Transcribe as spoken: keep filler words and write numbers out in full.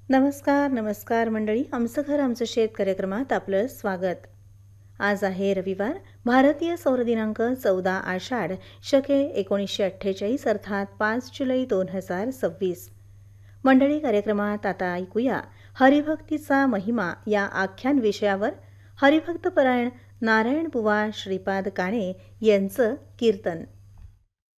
नमस्कार नमस्कार मंडळी, आमचं घर आमचं शेत कार्यक्रमात आपलं स्वागत. आज आहे रविवार. भारतीय सौर दिनांक चौदा आषाढ शके एकोणीसशे अठ्ठेचाळीस अर्थात पाच जुलै दोन हजार सव्वीस. मंडळी, कार्यक्रमात आता ऐकूया हरिभक्तीचा महिमा या आख्यान विषयावर हरिभक्तपरायण नारायण बुवा श्रीपाद काणे यांचं कीर्तन.